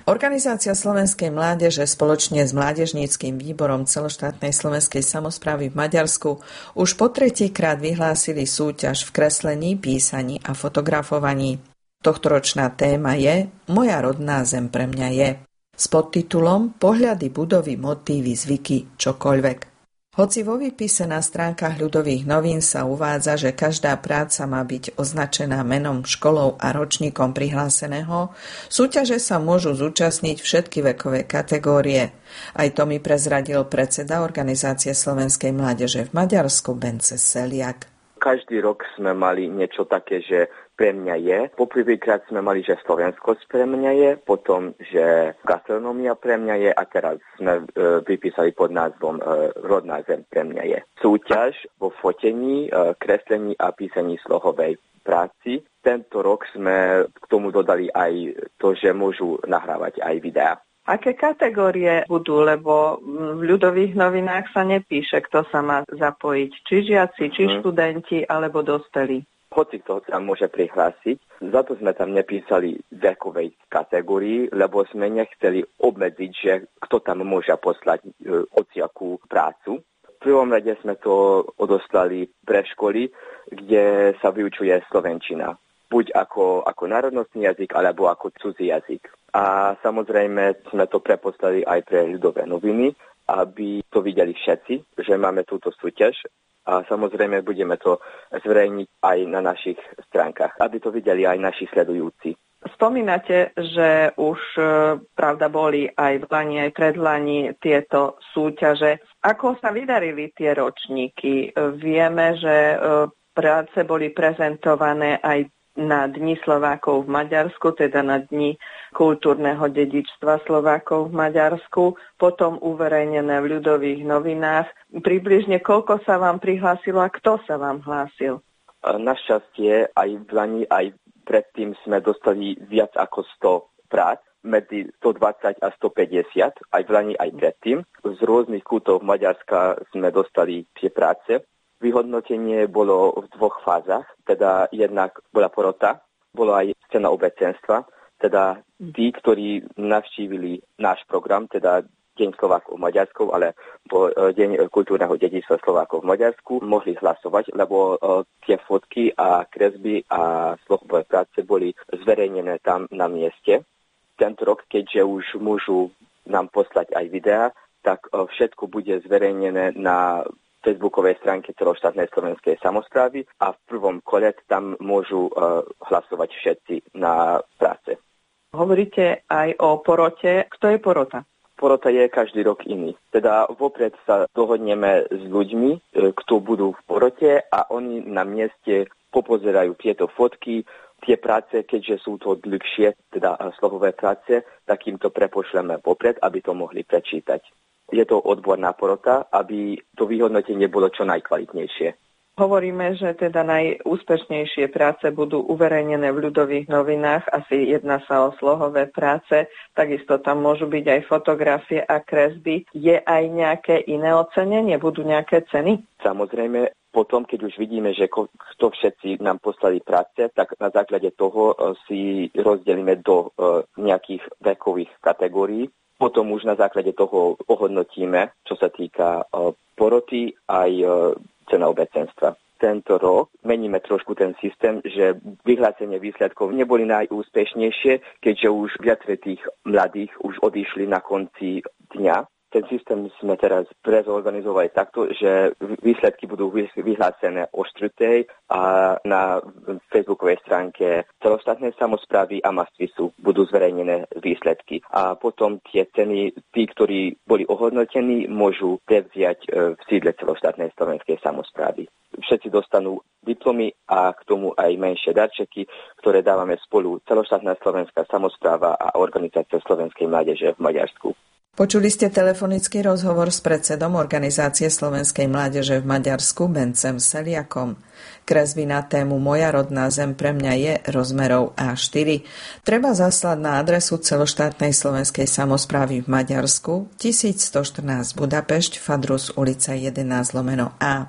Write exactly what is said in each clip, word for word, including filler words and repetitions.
Organizácia slovenskej mládeže spoločne s Mládežníckym výborom celoštátnej slovenskej samosprávy v Maďarsku už po tretíkrát vyhlásili súťaž v kreslení, písaní a fotografovaní. Tohtoročná téma je Moja rodná zem pre mňa je. S podtitulom Pohľady, budovy, motívy, zvyky, čokoľvek. Hoci vo výpise na stránkach Ľudových novín sa uvádza, že každá práca má byť označená menom, školou a ročníkom prihláseného, súťaže sa môžu zúčastniť všetky vekové kategórie. Aj to mi prezradil predseda Organizácie slovenskej mládeže v Maďarsku Bence Seliak. Každý rok sme mali niečo také, že pre mňa je. Poprvýkrát sme mali, že Slovensko pre mňa je, potom, že gastronómia pre mňa je a teraz sme e, vypísali pod názvom e, Rodná zem pre mňa je. Súťaž vo fotení, e, kreslení a písaní slohovej práci. Tento rok sme k tomu dodali aj to, že môžu nahrávať aj videá. Aké kategórie budú, lebo v Ľudových novinách sa nepíše, kto sa má zapojiť, či žiaci, či hmm. študenti, alebo dospelí. Hoci kto sa môže prihlásiť, za to sme tam nepísali vekovej kategórii, lebo sme nechceli obmedziť, že kto tam môže poslať e, hociakú prácu. V prvom rade sme to odoslali pre školy, kde sa vyučuje slovenčina. Buď ako, ako národnostný jazyk, alebo ako cudzí jazyk. A samozrejme sme to preposlali aj pre Ľudové noviny, aby to videli všetci, že máme túto súťaž. A samozrejme budeme to zverejniť aj na našich stránkach, aby to videli aj naši sledujúci. Spomínate, že už pravda boli aj v lani, aj predlani tieto súťaže. Ako sa vydarili tie ročníky? Vieme, že práce boli prezentované aj na Dni Slovákov v Maďarsku, teda na Dni kultúrneho dedičstva Slovákov v Maďarsku, potom uverejnené v Ľudových novinách. Približne koľko sa vám prihlásilo a kto sa vám hlásil? Našťastie aj v Lani, aj predtým sme dostali viac ako sto prác, medzi stodvadsať a stopäťdesiat, aj v Lani, aj predtým. Z rôznych kútov Maďarska sme dostali tie práce. Vyhodnotenie bolo v dvoch fázach, teda jednak bola porota, bolo aj cena obecenstva, teda tí, ktorí navštívili náš program, teda Deň Slovákov v Maďarsku, ale po Deň kultúrneho dedičstva Slovákov v Maďarsku, mohli hlasovať, lebo uh, tie fotky a kresby a slohové práce boli zverejnené tam na mieste. Tento rok, keďže už môžu nám poslať aj videá, tak uh, všetko bude zverejnené na facebookovej stránke celoštátnej slovenskej samosprávy a v prvom kole tam môžu uh, hlasovať všetci na práce. Hovoríte aj o porote. Kto je porota? Porota je každý rok iný. Teda vopred sa dohodneme s ľuďmi, kto budú v porote a oni na mieste popozerajú tieto fotky, tie práce, keďže sú to dlhšie, teda slohové práce, tak im to prepošleme vopred, aby to mohli prečítať. Je to odborná porota, aby to vyhodnotenie bolo čo najkvalitnejšie. Hovoríme, že teda najúspešnejšie práce budú uverejnené v Ľudových novinách, asi jedná sa o slohové práce, takisto tam môžu byť aj fotografie a kresby. Je aj nejaké iné ocenenie? Budú nejaké ceny? Samozrejme, potom, keď už vidíme, že kto všetci nám poslali práce, tak na základe toho si rozdelíme do nejakých vekových kategórií. Potom už na základe toho ohodnotíme, čo sa týka poroty aj cena obecenstva. Tento rok meníme trošku ten systém, že vyhlásenie výsledkov neboli najúspešnejšie, keďže už viaceré tých mladých už odišli na konci dňa. Ten systém sme teraz prezorganizovali takto, že výsledky budú vyhlásené o štvrtej a na facebookovej stránke celoštátnej samosprávy a Mastvisu budú zverejnené výsledky. A potom tie ceny, tí, ktorí boli ohodnotení, môžu prevziať v sídle celoštátnej slovenskej samosprávy. Všetci dostanú diplomy a k tomu aj menšie darčeky, ktoré dávame spolu celoštátna slovenská samospráva a Organizácia slovenskej mládeže v Maďarsku. Počuli ste telefonický rozhovor s predsedom Organizácie slovenskej mládeže v Maďarsku Bencem Seliakom. Kresby na tému Moja rodná zem pre mňa je rozmerov á štyri. Treba zaslať na adresu celoštátnej slovenskej samosprávy v Maďarsku tisícstoštrnásť Budapešť, Fadrus ulica jedenásť lomeno A.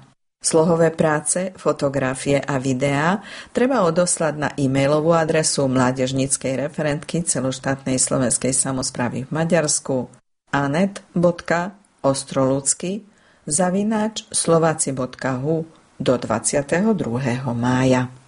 Slohové práce, fotografie a videá treba odoslať na e-mailovú adresu mládežníckej referentky celoštátnej slovenskej samosprávy v Maďarsku anet bodka ostroludsky zavináč slováci bodka hu do dvadsiateho druhého mája.